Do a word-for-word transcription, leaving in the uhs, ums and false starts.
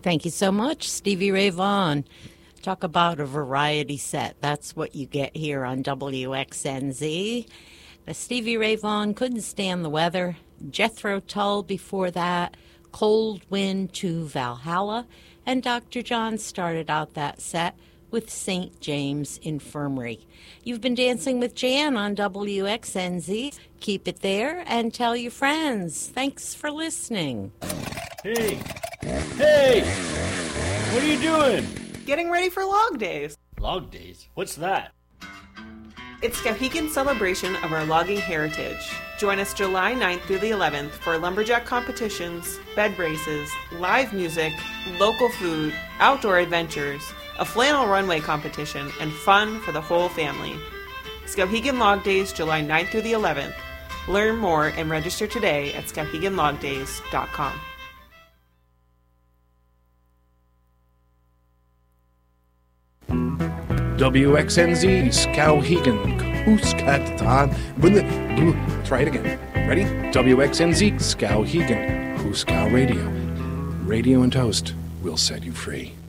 Thank you so much, Stevie Ray Vaughan. Talk about a variety set. That's what you get here on W X N Z. The Stevie Ray Vaughan, Couldn't Stand the Weather. Jethro Tull before that. Cold Wind to Valhalla. And Doctor John started out that set with Saint James Infirmary. You've been dancing with Jan on W X N Z. Keep it there and tell your friends. Thanks for listening. Hey! Hey! What are you doing? Getting ready for Log Days. Log Days? What's that? It's Skowhegan's celebration of our logging heritage. Join us July ninth through the eleventh for lumberjack competitions, bed races, live music, local food, outdoor adventures, a flannel runway competition, and fun for the whole family. Skowhegan Log Days, July ninth through the eleventh. Learn more and register today at skowhegan log days dot com. W X N Z, Skowhegan, Huskatan. Try it again. Ready? W X N Z, Skowhegan, Huskow Radio. Radio and Toast will set you free.